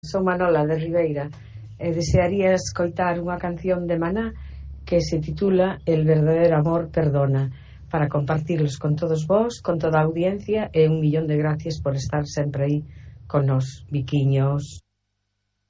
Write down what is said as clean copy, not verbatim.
Son Manola de Ribeira e desearía escoitar unha canción de Maná que se titula El verdadero amor perdona, para compartirlos con todos vós, con toda a audiencia, e 1 millón de gracias por estar sempre aí con nós, biquiños.